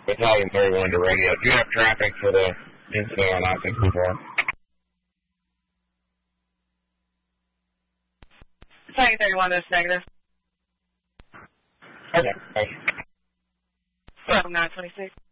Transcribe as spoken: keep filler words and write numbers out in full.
Battalion thirty-one to radio. Do you have traffic for the incident on I sixty-four? Battalion thirty-one, that's negative. Okay, thanks. seven nine twenty-six.